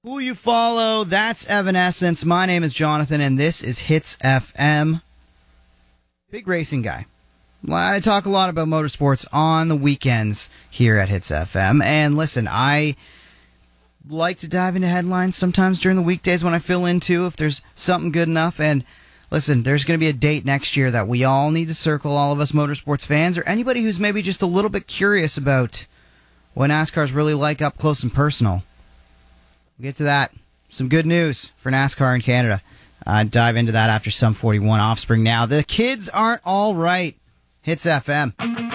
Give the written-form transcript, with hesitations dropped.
Who you follow, that's Evanescence. My name is Jonathan, and this is Hits FM. Big racing guy. I talk a lot about motorsports on the weekends here at Hits FM. And listen, I like to dive into headlines sometimes during the weekdays when I fill in too, if there's something good enough. And listen, there's going to be a date next year that we all need to circle, all of us motorsports fans, or anybody who's maybe just a little bit curious about what NASCAR's really like up close and personal. We'll get to that. Some good news for NASCAR in Canada. Dive into that after some 41 Offspring now. The kids aren't all right. Hits FM.